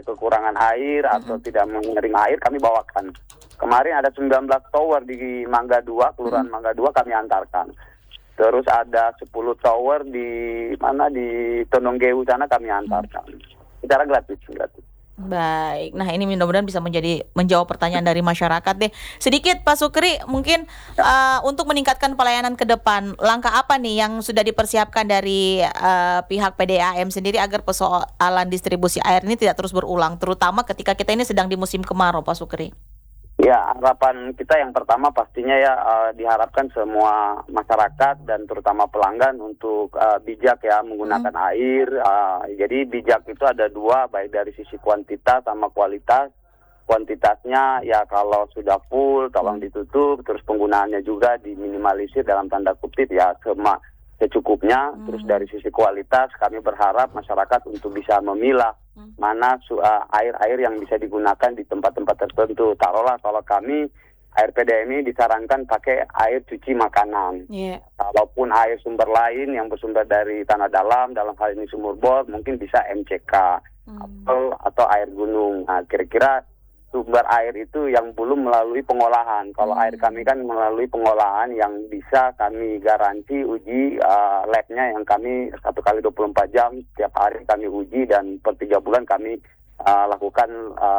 ada kekurangan air atau tidak menerima air, kami bawakan. Kemarin ada 19 tower di Mangga 2, Kelurahan Mangga 2 kami antarkan. Terus ada 10 tower di Tononggeu sana kami antarkan. Secara gratis. Baik, nah ini mudah-mudahan bisa menjawab pertanyaan dari masyarakat deh. Sedikit Pak Sukri, mungkin untuk meningkatkan pelayanan ke depan, langkah apa nih yang sudah dipersiapkan dari pihak PDAM sendiri agar persoalan distribusi air ini tidak terus berulang, terutama ketika kita ini sedang di musim kemarau, Pak Sukri? Ya, harapan kita yang pertama pastinya ya diharapkan semua masyarakat dan terutama pelanggan untuk bijak ya menggunakan air. Jadi bijak itu ada dua, baik dari sisi kuantitas sama kualitas. Kuantitasnya ya kalau sudah full tolong ditutup, terus penggunaannya juga diminimalisir dalam tanda kutip ya secukupnya. Terus dari sisi kualitas kami berharap masyarakat untuk bisa memilah mana air-air yang bisa digunakan di tempat-tempat tertentu. Taruhlah kalau kami air PDAM ini disarankan pakai air cuci makanan. Kalaupun air sumber lain yang bersumber dari tanah dalam hal ini sumur bor, mungkin bisa MCK atau air gunung. Nah, kira-kira sumber air itu yang belum melalui pengolahan. Kalau air kami kan melalui pengolahan yang bisa kami garansi uji labnya yang kami 1 kali 24 jam setiap hari kami uji, dan per 3 bulan kami lakukan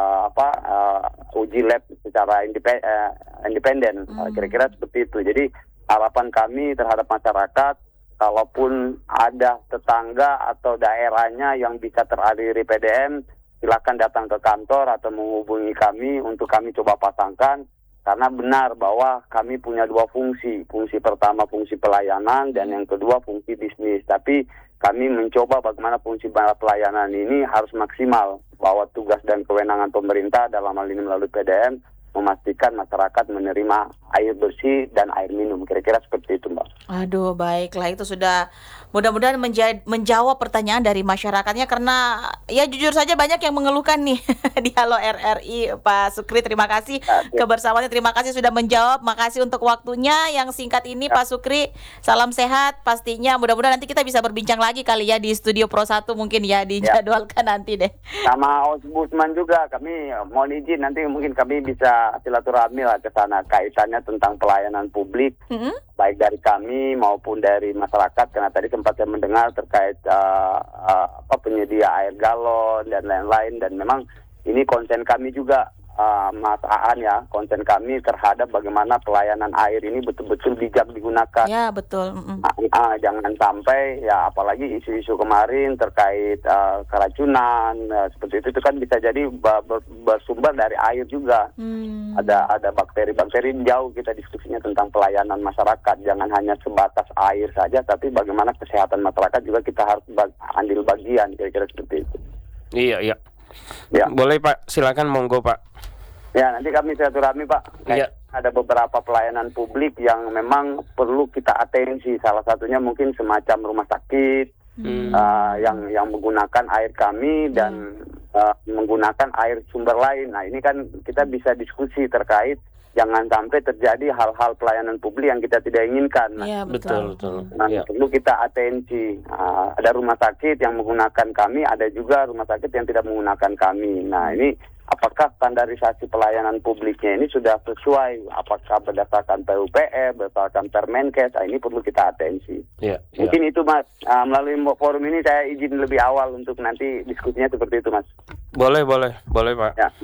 uji lab secara independen. Kira-kira seperti itu. Jadi harapan kami terhadap masyarakat, kalaupun ada tetangga atau daerahnya yang bisa teraliri PDAM, silakan datang ke kantor atau menghubungi kami untuk kami coba pasangkan, karena benar bahwa kami punya dua fungsi. Fungsi pertama fungsi pelayanan dan yang kedua fungsi bisnis. Tapi kami mencoba bagaimana fungsi pelayanan ini harus maksimal, bahwa tugas dan kewenangan pemerintah dalam hal ini melalui PDAM memastikan masyarakat menerima air bersih dan air minum. Kira-kira seperti itu, Mbak. Aduh, baiklah, itu sudah mudah-mudahan menjawab pertanyaan dari masyarakatnya, karena ya jujur saja banyak yang mengeluhkan nih di Halo RRI. Pak Sukri, terima kasih kebersamaannya, terima kasih sudah menjawab, makasih untuk waktunya yang singkat ini Pak Sukri. Salam sehat pastinya, mudah-mudahan nanti kita bisa berbincang lagi kali ya di Studio Pro 1 mungkin ya, dijadwalkan nanti deh. Sama Ombudsman juga kami mohon izin, nanti mungkin kami bisa silaturahmi lah ke sana kaitannya tentang pelayanan publik, baik dari kami maupun dari masyarakat, karena tadi sempat saya mendengar terkait penyedia air galon dan lain-lain, dan memang ini konsen kami juga, Mas Aan ya, konsen kami terhadap bagaimana pelayanan air ini betul-betul bijak digunakan. Ya, betul. Jangan sampai ya, apalagi isu-isu kemarin terkait keracunan seperti itu kan bisa jadi bersumber dari air juga. Ada bakteri-bakteri. Jauh kita diskusinya tentang pelayanan masyarakat, jangan hanya sebatas air saja, tapi bagaimana kesehatan masyarakat juga kita harus ambil bagian, kira-kira seperti itu. Iya. Ya. Boleh Pak, silakan, monggo Pak. Ya, nanti kami silaturahmi Pak. Iya. Ada beberapa pelayanan publik yang memang perlu kita atensi. Salah satunya mungkin semacam rumah sakit yang menggunakan air kami dan menggunakan air sumber lain. Nah, ini kan kita bisa diskusi terkait jangan sampai terjadi hal-hal pelayanan publik yang kita tidak inginkan. Iya, betul. Nah, perlu kita atensi. Ada rumah sakit yang menggunakan kami, ada juga rumah sakit yang tidak menggunakan kami. Nah, ini apakah standarisasi pelayanan publiknya ini sudah sesuai? Apakah berdasarkan PUPR, berdasarkan Permenkes? Ini perlu kita atensi. Mungkin itu Mas. Melalui forum ini saya izin lebih awal untuk nanti diskusinya seperti itu Mas. Boleh Pak. Ya.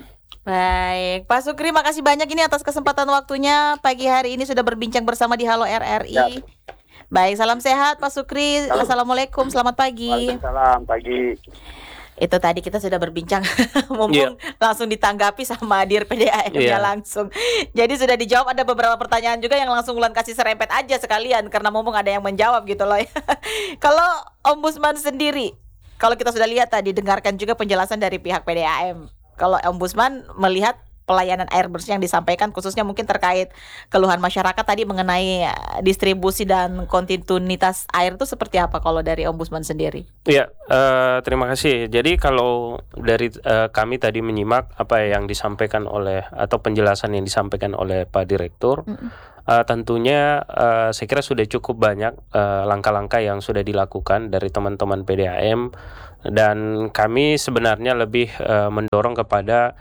Baik, Pak Sukri, makasih banyak ini atas kesempatan waktunya pagi hari ini sudah berbincang bersama di Halo RRI. Ya. Baik, salam sehat Pak Sukri. Assalamualaikum, selamat pagi. Waalaikumsalam, pagi. Itu tadi kita sudah berbincang mumpung langsung ditanggapi sama Dir PDAM-nya langsung. Jadi sudah dijawab, ada beberapa pertanyaan juga yang langsung Ulan kasih serempet aja sekalian karena mumpung ada yang menjawab gitu loh ya. Kalau Ombudsman sendiri, kalau kita sudah lihat tadi, dengarkan juga penjelasan dari pihak PDAM. Kalau Ombudsman melihat pelayanan air bersih yang disampaikan, khususnya mungkin terkait keluhan masyarakat tadi mengenai distribusi dan kontinuitas air, itu seperti apa kalau dari Ombudsman sendiri? Iya, terima kasih. Jadi kalau dari kami tadi menyimak apa yang disampaikan oleh atau penjelasan yang disampaikan oleh Pak Direktur, tentunya saya kira sudah cukup banyak langkah-langkah yang sudah dilakukan dari teman-teman PDAM, dan kami sebenarnya lebih mendorong kepada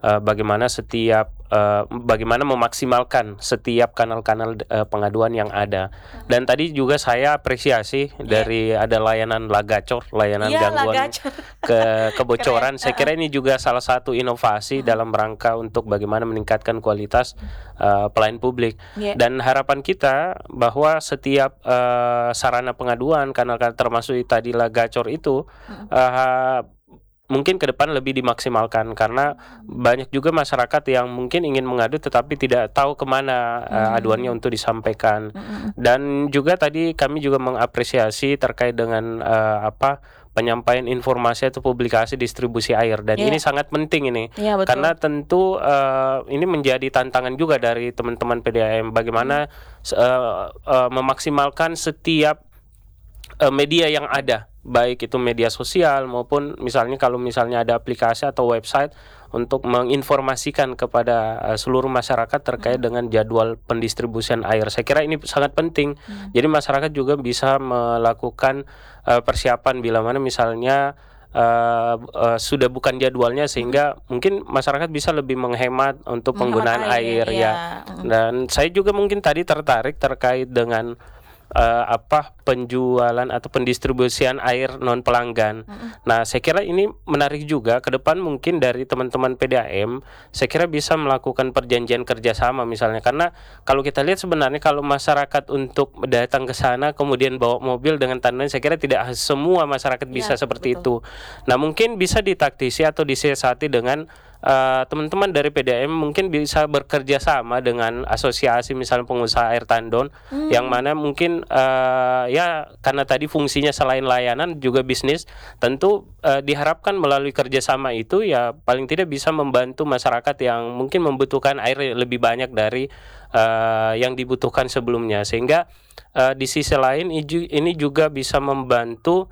bagaimana memaksimalkan setiap kanal-kanal pengaduan yang ada. Dan tadi juga saya apresiasi dari ada layanan Lagacor, layanan gangguan kebocoran. Saya kira ini juga salah satu inovasi dalam rangka untuk bagaimana meningkatkan kualitas pelayanan publik. Dan harapan kita bahwa setiap sarana pengaduan, kanal-kanal termasuk tadi Lagacor itu mungkin ke depan lebih dimaksimalkan, karena banyak juga masyarakat yang mungkin ingin mengadu tetapi tidak tahu kemana aduannya untuk disampaikan. Dan juga tadi kami juga mengapresiasi terkait dengan penyampaian informasi atau publikasi distribusi air, dan ini sangat penting ini, karena tentu ini menjadi tantangan juga dari teman-teman PDAM bagaimana memaksimalkan setiap media yang ada, baik itu media sosial maupun kalau misalnya ada aplikasi atau website untuk menginformasikan kepada seluruh masyarakat terkait dengan jadwal pendistribusian air. Saya kira ini sangat penting. Jadi masyarakat juga bisa melakukan persiapan bila mana misalnya sudah bukan jadwalnya, sehingga mungkin masyarakat bisa lebih menghemat untuk penggunaan air ya. Dan saya juga mungkin tadi tertarik terkait dengan penjualan atau pendistribusian air non pelanggan. Nah, saya kira ini menarik juga ke depan, mungkin dari teman-teman PDAM saya kira bisa melakukan perjanjian kerjasama misalnya, karena kalau kita lihat sebenarnya kalau masyarakat untuk datang ke sana kemudian bawa mobil dengan tandanya, saya kira tidak semua masyarakat bisa seperti itu. Nah, mungkin bisa ditaktisi atau disiasati dengan teman-teman dari PDAM mungkin bisa bekerja sama dengan asosiasi misalnya pengusaha air tandon, yang mana mungkin karena tadi fungsinya selain layanan juga bisnis, tentu diharapkan melalui kerjasama itu ya paling tidak bisa membantu masyarakat yang mungkin membutuhkan air lebih banyak dari yang dibutuhkan sebelumnya, sehingga di sisi lain ini juga bisa membantu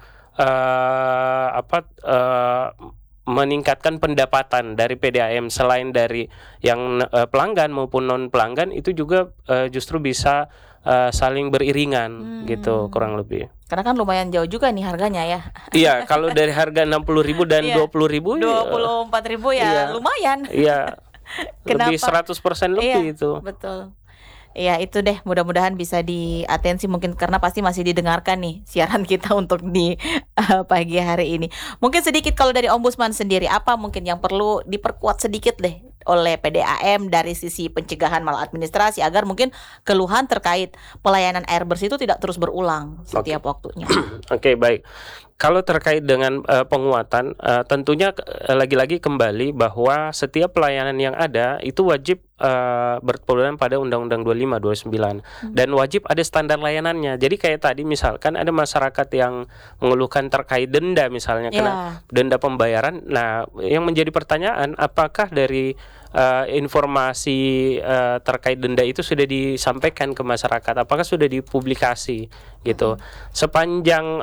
meningkatkan pendapatan dari PDAM, selain dari yang pelanggan maupun non pelanggan, itu juga justru bisa saling beriringan gitu kurang lebih. Karena kan lumayan jauh juga nih harganya ya. Iya, kalau dari harga 60.000 dan 20.000 24.000 ya lumayan. Iya. Lebih 100% lebih itu. Betul. Ya itu deh, mudah-mudahan bisa diatensi mungkin, karena pasti masih didengarkan nih siaran kita untuk di pagi hari ini. Mungkin sedikit kalau dari Ombudsman sendiri, apa mungkin yang perlu diperkuat sedikit deh oleh PDAM dari sisi pencegahan maladministrasi agar mungkin keluhan terkait pelayanan air bersih itu tidak terus berulang setiap waktunya. Oke, baik. Kalau terkait dengan penguatan, tentunya lagi-lagi kembali bahwa setiap pelayanan yang ada itu wajib berpedoman pada Undang-Undang 25/29 dan wajib ada standar layanannya. Jadi kayak tadi misalkan ada masyarakat yang mengeluhkan terkait denda misalnya, kena denda pembayaran. Nah, yang menjadi pertanyaan, apakah dari informasi terkait denda itu sudah disampaikan ke masyarakat, apakah sudah dipublikasi gitu. Sepanjang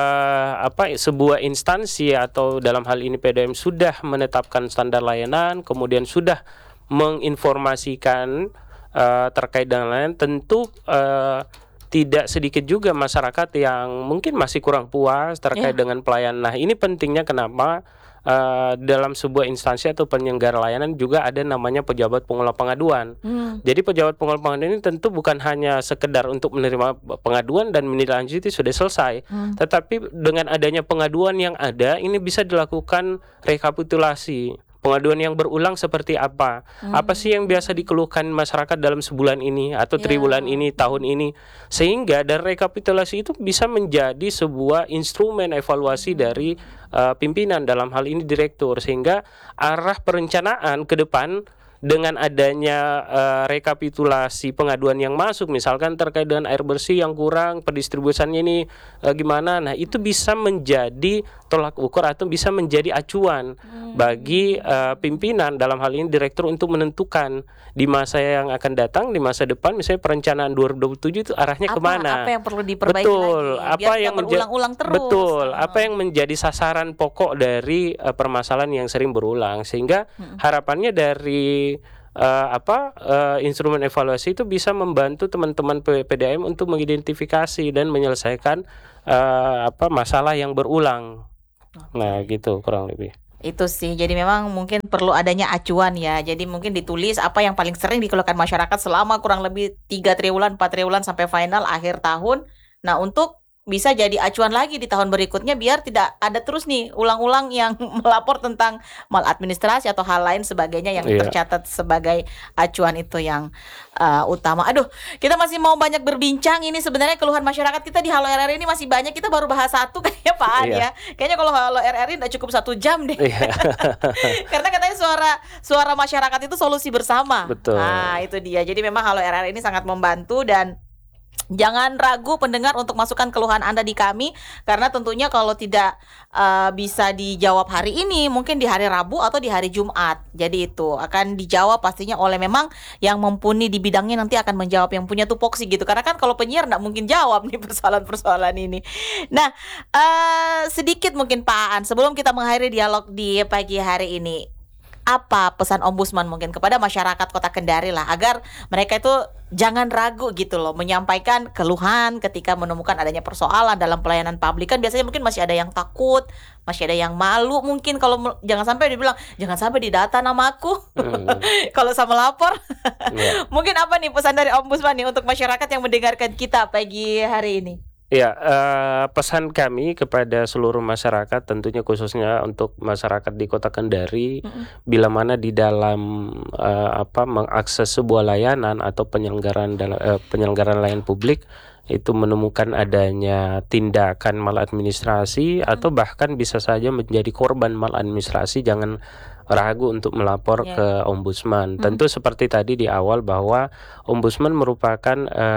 sebuah instansi atau dalam hal ini PDAM sudah menetapkan standar layanan, kemudian sudah menginformasikan terkait dengan layanan, tentu tidak sedikit juga masyarakat yang mungkin masih kurang puas terkait dengan pelayanan. Nah, ini pentingnya kenapa dalam sebuah instansi atau penyelenggara layanan juga ada namanya pejabat pengelola pengaduan. Jadi pejabat pengelola pengaduan ini tentu bukan hanya sekedar untuk menerima pengaduan dan menindaklanjuti sudah selesai, tetapi dengan adanya pengaduan yang ada ini bisa dilakukan rekapitulasi. Pengaduan yang berulang seperti apa? Apa sih yang biasa dikeluhkan masyarakat dalam sebulan ini atau triwulan ini, tahun ini? Sehingga dari rekapitulasi itu bisa menjadi sebuah instrumen evaluasi dari pimpinan, dalam hal ini direktur, sehingga arah perencanaan ke depan dengan adanya rekapitulasi pengaduan yang masuk, misalkan terkait dengan air bersih yang kurang, pendistribusiannya ini gimana, nah itu bisa menjadi tolak ukur atau bisa menjadi acuan bagi pimpinan, dalam hal ini direktur, untuk menentukan di masa yang akan datang, di masa depan, misalnya perencanaan 2027 itu arahnya kemana, apa yang perlu diperbaiki lagi, apa yang berulang-ulang terus, betul, apa yang menjadi sasaran pokok dari permasalahan yang sering berulang, sehingga harapannya dari instrumen evaluasi itu bisa membantu teman-teman PDAM untuk mengidentifikasi dan menyelesaikan masalah yang berulang. Nah, gitu kurang lebih. Itu sih, jadi memang mungkin perlu adanya acuan ya. Jadi mungkin ditulis apa yang paling sering dikeluhkan masyarakat selama kurang lebih 3 triwulan, 4 triwulan sampai final akhir tahun. Nah, untuk bisa jadi acuan lagi di tahun berikutnya biar tidak ada terus nih ulang-ulang yang melapor tentang maladministrasi atau hal lain sebagainya yang tercatat sebagai acuan itu yang utama. Aduh, kita masih mau banyak berbincang. Ini sebenarnya keluhan masyarakat kita di Halo RRI ini masih banyak. Kita baru bahas satu kayaknya Pak An ya. Kayaknya kalau Halo RRI udah cukup 1 jam deh. Karena katanya suara masyarakat itu solusi bersama. Betul. Nah, itu dia. Jadi memang Halo RRI ini sangat membantu dan jangan ragu pendengar untuk masukkan keluhan Anda di kami, karena tentunya kalau tidak bisa dijawab hari ini, mungkin di hari Rabu atau di hari Jumat. Jadi itu akan dijawab pastinya oleh memang yang mumpuni di bidangnya, nanti akan menjawab, yang punya tupoksi gitu. Karena kan kalau penyiar nggak mungkin jawab nih persoalan-persoalan ini. Nah, sedikit mungkin Pak Aan, sebelum kita mengakhiri dialog di pagi hari ini, apa pesan Ombudsman mungkin kepada masyarakat Kota Kendari lah, agar mereka itu jangan ragu gitu loh menyampaikan keluhan ketika menemukan adanya persoalan dalam pelayanan publik. Kan biasanya mungkin masih ada yang takut, masih ada yang malu mungkin kalau jangan sampai dibilang jangan sampai didata namaku kalau sama lapor. Mungkin apa nih pesan dari Ombudsman nih untuk masyarakat yang mendengarkan kita pagi hari ini? Ya, pesan kami kepada seluruh masyarakat, tentunya khususnya untuk masyarakat di Kota Kendari, bila mana di dalam mengakses sebuah layanan atau penyelenggaraan layanan publik itu menemukan adanya tindakan maladministrasi atau bahkan bisa saja menjadi korban maladministrasi, jangan ragu untuk melapor ke Ombudsman. Tentu seperti tadi di awal bahwa Ombudsman merupakan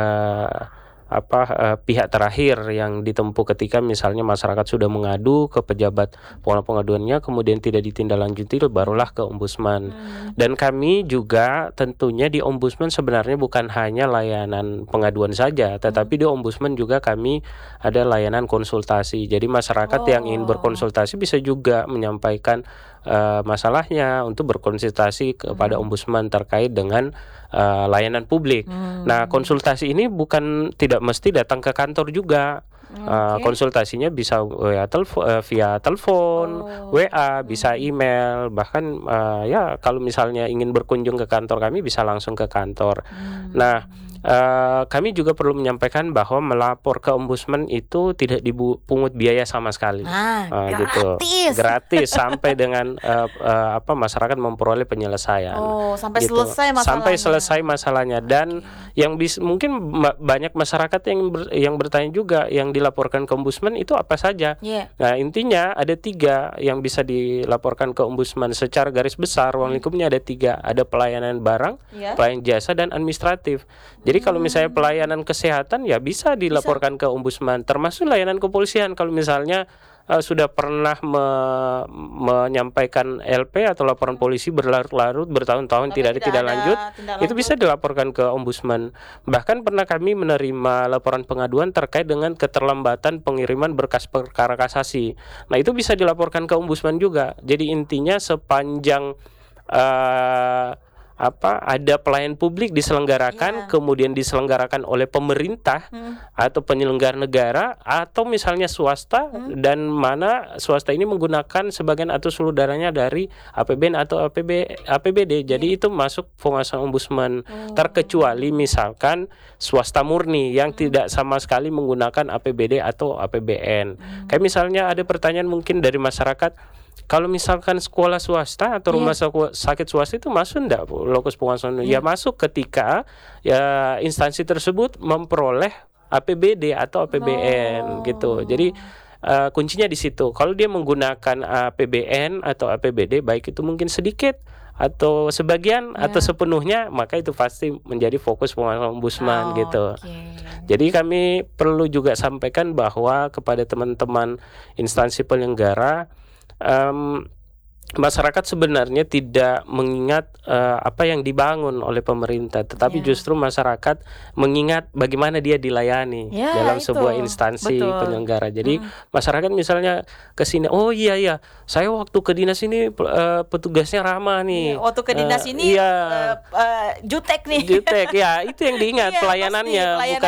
pihak terakhir yang ditempuh ketika misalnya masyarakat sudah mengadu ke pejabat pengaduannya, kemudian tidak ditindaklanjuti, barulah ke Ombudsman. Dan kami juga tentunya di Ombudsman sebenarnya bukan hanya layanan pengaduan saja, tetapi di Ombudsman juga kami ada layanan konsultasi. Jadi masyarakat yang ingin berkonsultasi bisa juga menyampaikan masalahnya untuk berkonsultasi kepada Ombudsman terkait dengan layanan publik. Nah, konsultasi ini bukan tidak mesti datang ke kantor juga. Konsultasinya bisa via telepon, WA, bisa email, bahkan kalau misalnya ingin berkunjung ke kantor kami bisa langsung ke kantor. Nah, kami juga perlu menyampaikan bahwa melapor ke Ombudsman itu tidak dipungut biaya sama sekali. Gratis sampai dengan masyarakat memperoleh penyelesaian. Sampai selesai masalahnya. Sampai selesai masalahnya. Dan yang mungkin banyak masyarakat yang bertanya juga, yang dilaporkan ke Ombudsman itu apa saja. Nah, intinya ada 3 yang bisa dilaporkan ke Ombudsman secara garis besar. Ruang lingkupnya ada 3, ada pelayanan barang, pelayanan jasa, dan administratif. Jadi kalau misalnya pelayanan kesehatan ya bisa dilaporkan ke Ombudsman, termasuk layanan kepolisian. Kalau misalnya sudah pernah menyampaikan LP atau laporan polisi berlarut-larut bertahun-tahun tidak lanjut, itu bisa dilaporkan ke Ombudsman. Bahkan pernah kami menerima laporan pengaduan terkait dengan keterlambatan pengiriman berkas perkara kasasi. Nah, itu bisa dilaporkan ke Ombudsman juga. Jadi intinya sepanjang ada pelayanan publik diselenggarakan, kemudian diselenggarakan oleh pemerintah atau penyelenggara negara atau misalnya swasta, dan mana swasta ini menggunakan sebagian atau seluruh dananya dari APBN atau APBD. Jadi itu masuk pengawasan Ombudsman, terkecuali misalkan swasta murni yang tidak sama sekali menggunakan APBD atau APBN. Kayak misalnya ada pertanyaan mungkin dari masyarakat, kalau misalkan sekolah swasta atau rumah sakit swasta itu masuk enggak lokus pengawasan? Ya masuk ketika instansi tersebut memperoleh APBD atau APBN gitu. Jadi kuncinya di situ. Kalau dia menggunakan APBN atau APBD, baik itu mungkin sedikit atau sebagian atau sepenuhnya, maka itu pasti menjadi fokus pengawasan Ombudsman gitu. Jadi kami perlu juga sampaikan bahwa kepada teman-teman instansi penyelenggara, masyarakat sebenarnya tidak mengingat apa yang dibangun oleh pemerintah, tetapi justru masyarakat mengingat bagaimana dia dilayani dalam sebuah instansi penyelenggara. Jadi masyarakat misalnya ke sini, oh iya saya waktu ke dinas ini petugasnya ramah nih. Waktu ke dinas ini jutek nih. Jutek ya, itu yang diingat pelayanannya,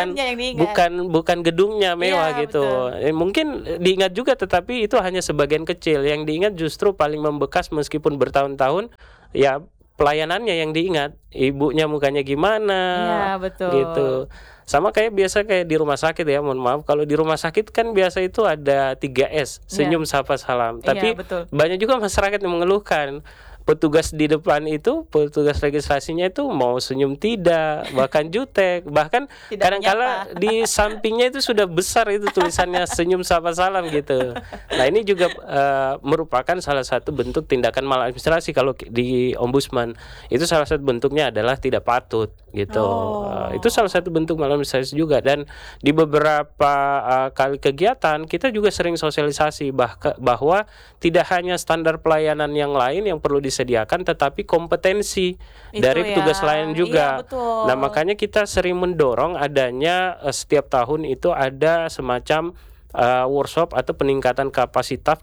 bukan gedungnya mewah gitu. Mungkin diingat juga, tetapi itu hanya sebagian kecil. Yang diingat justru paling membekas meskipun bertahun-tahun, ya pelayanannya yang diingat, ibunya mukanya gimana, gitu. Sama kayak biasa kayak di rumah sakit ya, mohon maaf, kalau di rumah sakit kan biasa itu ada 3S, senyum, sapa, salam. Tapi banyak juga masyarakat yang mengeluhkan petugas di depan itu, petugas registrasinya itu mau senyum tidak, bahkan jutek, bahkan kadang-kala di sampingnya itu sudah besar itu tulisannya senyum sapa salam gitu. Nah ini juga merupakan salah satu bentuk tindakan maladministrasi kalau di ombudsman. Itu salah satu bentuknya adalah tidak patut gitu. Itu salah satu bentuk maladministrasi juga. Dan di beberapa kali kegiatan kita juga sering sosialisasi bahwa tidak hanya standar pelayanan yang lain yang perlu disediakan, tetapi kompetensi dari petugas lain juga. Nah makanya kita sering mendorong adanya setiap tahun itu ada semacam workshop atau peningkatan kapasitas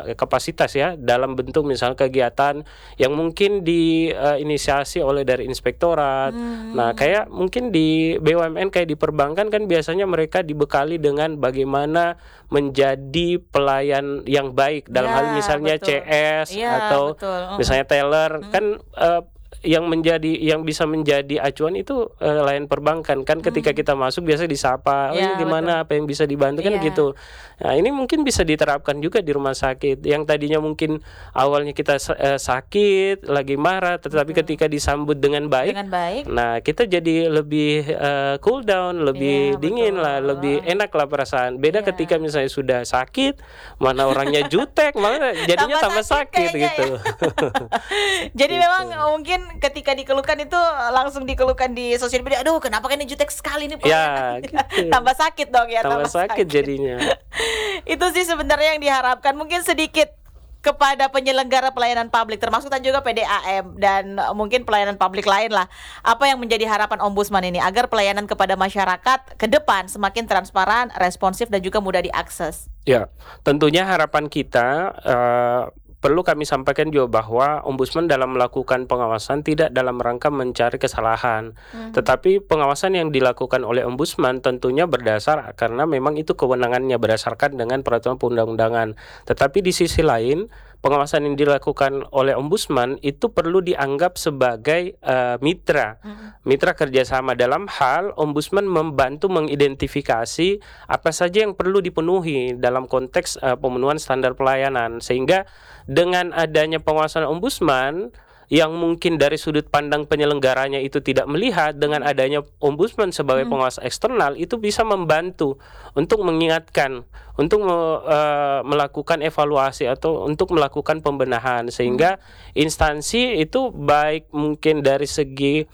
dalam bentuk misalnya kegiatan yang mungkin diinisiasi oleh dari inspektorat. Nah kayak mungkin di BUMN kayak di perbankan kan biasanya mereka dibekali dengan bagaimana menjadi pelayan yang baik dalam hal misalnya CS atau misalnya teller kan yang bisa menjadi acuan itu layanan perbankan kan ketika kita masuk biasa disapa, ini gimana, apa yang bisa dibantu kan gitu. Nah ini mungkin bisa diterapkan juga di rumah sakit yang tadinya mungkin awalnya kita sakit lagi marah, tetapi ketika disambut dengan baik, nah kita jadi lebih cool down, lebih dingin lah, lebih enak lah perasaan. Beda ketika misalnya sudah sakit, mana orangnya jutek, malah jadinya tambah sakit gitu. Jadi memang mungkin ketika dikeluhkan itu langsung dikeluhkan di sosial media, aduh kenapa ini jutek sekali nih gitu. Tambah sakit dong ya, tambah sakit jadinya. Itu sih sebenarnya yang diharapkan, mungkin sedikit kepada penyelenggara pelayanan publik termasuk dan juga PDAM dan mungkin pelayanan publik lain lah. Apa yang menjadi harapan ombudsman ini agar pelayanan kepada masyarakat ke depan semakin transparan, responsif dan juga mudah diakses? Ya, tentunya harapan kita perlu kami sampaikan juga bahwa ombudsman dalam melakukan pengawasan tidak dalam rangka mencari kesalahan, tetapi pengawasan yang dilakukan oleh ombudsman tentunya berdasar karena memang itu kewenangannya berdasarkan dengan peraturan perundang-undangan. Tetapi di sisi lain, pengawasan yang dilakukan oleh ombudsman itu perlu dianggap sebagai mitra kerjasama dalam hal ombudsman membantu mengidentifikasi apa saja yang perlu dipenuhi dalam konteks pemenuhan standar pelayanan, sehingga dengan adanya pengawasan ombudsman yang mungkin dari sudut pandang penyelenggaranya itu tidak melihat, dengan adanya ombudsman sebagai pengawas eksternal itu bisa membantu untuk mengingatkan, untuk melakukan evaluasi atau untuk melakukan pembenahan, sehingga instansi itu baik mungkin dari segi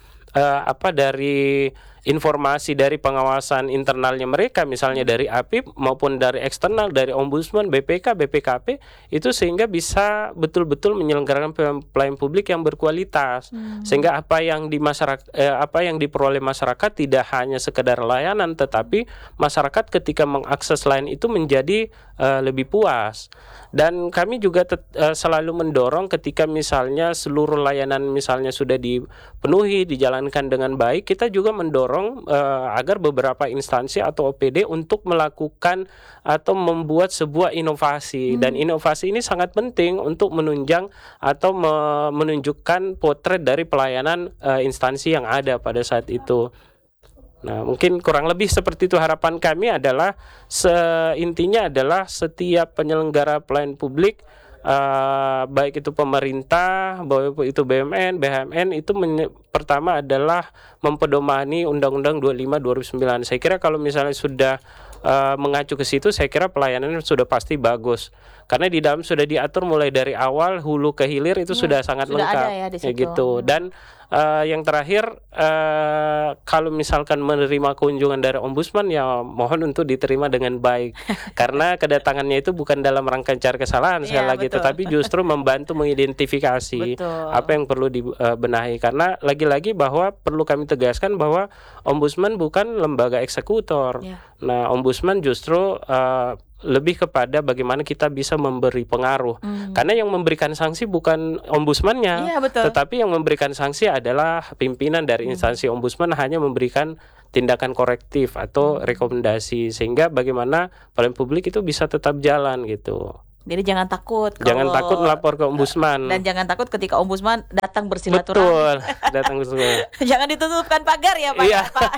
dari informasi dari pengawasan internalnya mereka, misalnya dari APIP maupun dari eksternal, dari ombudsman, BPK, BPKP, itu sehingga bisa betul-betul menyelenggarakan pelayanan publik yang berkualitas, sehingga apa yang diperoleh masyarakat tidak hanya sekedar layanan, tetapi masyarakat ketika mengakses layanan itu menjadi lebih puas. Dan kami juga selalu mendorong ketika misalnya seluruh layanan misalnya sudah dipenuhi, dijalankan dengan baik, kita juga mendorong agar beberapa instansi atau OPD untuk melakukan atau membuat sebuah inovasi. Dan inovasi ini sangat penting untuk menunjang atau menunjukkan potret dari pelayanan instansi yang ada pada saat itu. Nah, mungkin kurang lebih seperti itu harapan kami adalah intinya adalah setiap penyelenggara pelayanan publik, baik itu pemerintah, baik itu BUMN, BUMN itu pertama adalah mempedomani Undang-Undang 25 2009. Saya kira kalau misalnya sudah mengacu ke situ, saya kira pelayanannya sudah pasti bagus. karena di dalam sudah diatur mulai dari awal hulu ke hilir itu sudah sangat sudah lengkap ada ya di situ. gitu. Dan yang terakhir kalau misalkan menerima kunjungan dari ombudsman ya mohon untuk diterima dengan baik karena kedatangannya itu bukan dalam rangka cari kesalahan sekali lagi, betul. tetapi justru membantu mengidentifikasi apa yang perlu dibenahi, karena lagi-lagi bahwa perlu kami tegaskan bahwa ombudsman bukan lembaga eksekutor. Nah, ombudsman justru lebih kepada bagaimana kita bisa memberi pengaruh. Karena yang memberikan sanksi bukan ombudsmannya, tetapi yang memberikan sanksi adalah pimpinan dari instansi ombudsman, hanya memberikan tindakan korektif atau rekomendasi sehingga bagaimana pelayanan publik itu bisa tetap jalan gitu. Jadi jangan takut melapor ke ombudsman. Dan jangan takut ketika ombudsman datang bersilaturahmi. Betul, datang bersilaturahmi. Jangan ditutupkan pagar ya Pak. Iya. Pak.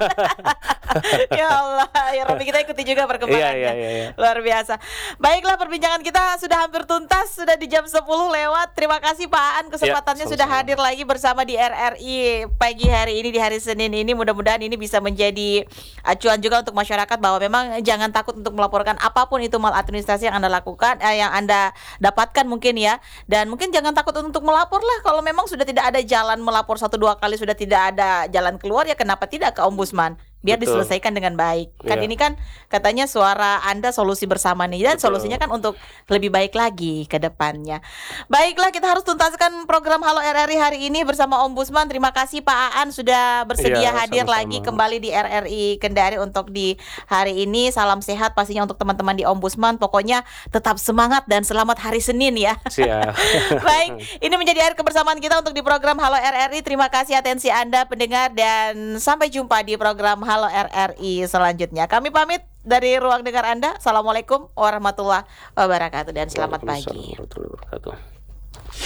Ya Allah, ya Rabbi, kita ikuti juga perkembangannya. Iya. Luar biasa. Baiklah, perbincangan kita sudah hampir tuntas, sudah di jam 10 lewat. Terima kasih Pak Aan, kesempatannya sudah hadir lagi bersama di RRI pagi hari ini, di hari Senin ini. Mudah-mudahan ini bisa menjadi acuan juga untuk masyarakat bahwa memang jangan takut untuk melaporkan apapun itu maladministrasi yang Anda lakukan, yang Anda dapatkan mungkin ya. Dan mungkin jangan takut untuk melapor lah. Kalau memang sudah tidak ada jalan melapor 1-2 kali, sudah tidak ada jalan keluar, ya kenapa tidak ke ombudsman? Biar diselesaikan dengan baik. Kan ini kan katanya suara Anda solusi bersama nih. Dan solusinya kan untuk lebih baik lagi ke depannya. Baiklah, kita harus tuntaskan program Halo RRI hari ini bersama Ombudsman. Terima kasih Pak Aan sudah bersedia hadir lagi kembali di RRI Kendari untuk di hari ini. Salam sehat pastinya untuk teman-teman di Ombudsman. Pokoknya tetap semangat dan selamat hari Senin ya. Siap. Baik, ini menjadi akhir kebersamaan kita untuk di program Halo RRI. Terima kasih atensi Anda pendengar dan sampai jumpa di program Halo RRI selanjutnya. Kami pamit dari ruang dengar Anda. Assalamualaikum warahmatullahi wabarakatuh dan selamat pagi.